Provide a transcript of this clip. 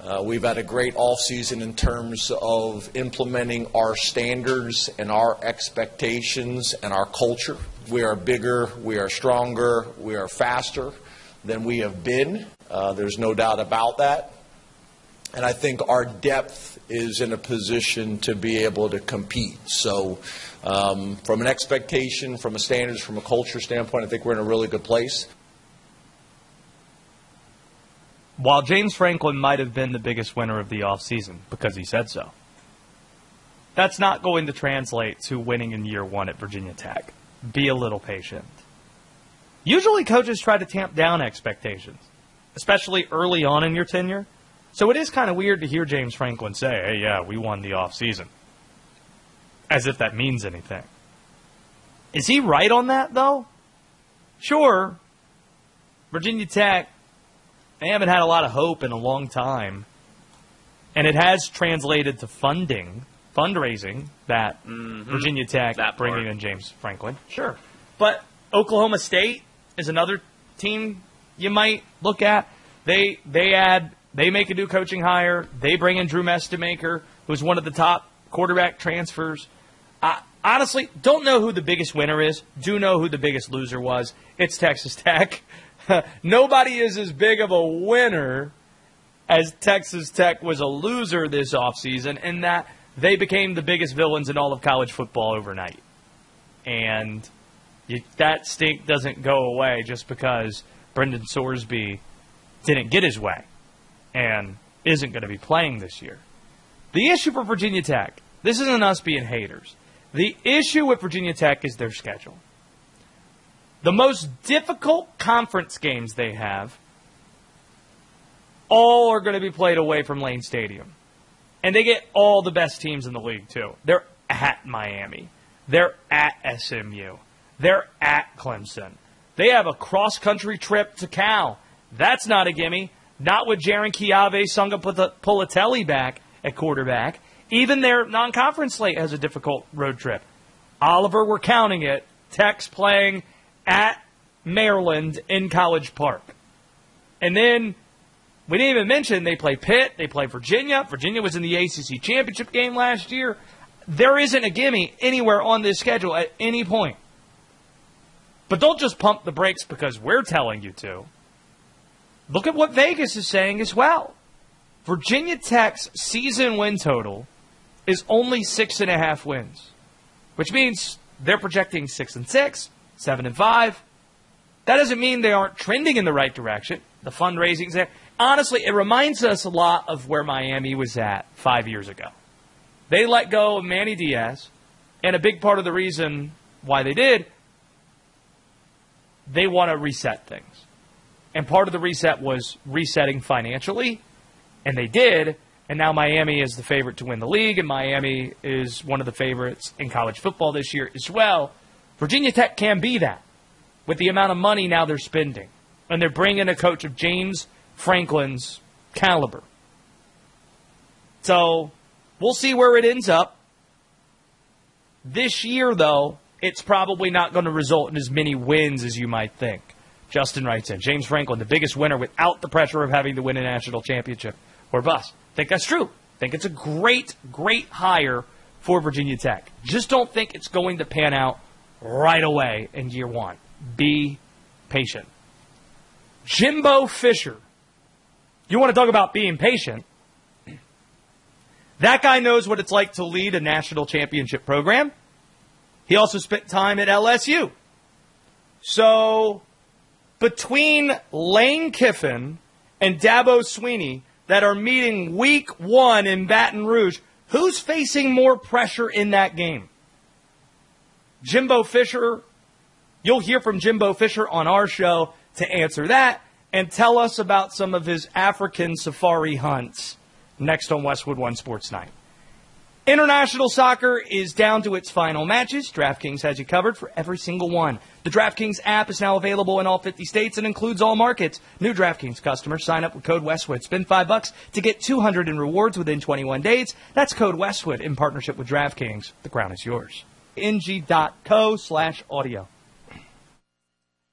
We've had a great offseason in terms of implementing our standards and our expectations and our culture. We are bigger, we are stronger, we are faster than we have been. There's no doubt about that. And I think our depth is in a position to be able to compete. So from an expectation, from a standards, from a culture standpoint, I think we're in a really good place. While James Franklin might have been the biggest winner of the offseason because he said so, that's not going to translate to winning in year one at Virginia Tech. Be a little patient. Usually coaches try to tamp down expectations, especially early on in your tenure. So it is kind of weird to hear James Franklin say, hey, yeah, we won the offseason, as if that means anything. Is he right on that, though? Sure, Virginia Tech, they haven't had a lot of hope in a long time, and it has translated to fundraising, that Virginia Tech bringing in James Franklin. Sure. But Oklahoma State is another team you might look at. They make a new coaching hire. They bring in Drew Mestemaker, who's one of the top quarterback transfers. Honestly, don't know who the biggest winner is. Do know who the biggest loser was. It's Texas Tech. Nobody is as big of a winner as Texas Tech was a loser this offseason, in that they became the biggest villains in all of college football overnight. And that stink doesn't go away just because Brendan Sorsby didn't get his way and isn't going to be playing this year. The issue for Virginia Tech, this isn't us being haters. The issue with Virginia Tech is their schedule. The most difficult conference games they have all are going to be played away from Lane Stadium. And they get all the best teams in the league, too. They're at Miami. They're at SMU. They're at Clemson. They have a cross-country trip to Cal. That's not a gimme. Not with Jaron Chiave, Sunga Pulitelli back at quarterback. Even their non-conference slate has a difficult road trip. Oliver, we're counting it. Tech's playing at Maryland in College Park. And then we didn't even mention they play Pitt, they play Virginia. Virginia was in the ACC championship game last year. There isn't a gimme anywhere on this schedule at any point. But don't just pump the brakes because we're telling you to. Look at what Vegas is saying as well. Virginia Tech's season win total is only 6.5 wins, which means they're projecting 6-6, 7-5. That doesn't mean they aren't trending in the right direction. The fundraising's there. Honestly, it reminds us a lot of where Miami was at 5 years ago. They let go of Manny Diaz, and a big part of the reason why they did, they want to reset things. And part of the reset was resetting financially, and they did, and now Miami is the favorite to win the league, and Miami is one of the favorites in college football this year as well. Virginia Tech can be that with the amount of money now they're spending. And they're bringing a coach of James Franklin's caliber. So we'll see where it ends up. This year, though, it's probably not going to result in as many wins as you might think. Justin writes in, James Franklin, the biggest winner without the pressure of having to win a national championship or bust. Think that's true. Think it's a great, great hire for Virginia Tech. Just don't think it's going to pan out right away in year one. Be patient. Jimbo Fisher. You want to talk about being patient? That guy knows what it's like to lead a national championship program. He also spent time at LSU. So between Lane Kiffin and Dabo Swinney that are meeting week one in Baton Rouge, who's facing more pressure in that game? Jimbo Fisher. You'll hear from Jimbo Fisher on our show to answer that and tell us about some of his African safari hunts next on Westwood One Sports Night. International soccer is down to its final matches. DraftKings has you covered for every single one. The DraftKings app is now available in all 50 states and includes all markets. New DraftKings customers sign up with code Westwood. Spend $5 to get $200 in rewards within 21 days. That's code Westwood in partnership with DraftKings. The crown is yours. ng.co/audio.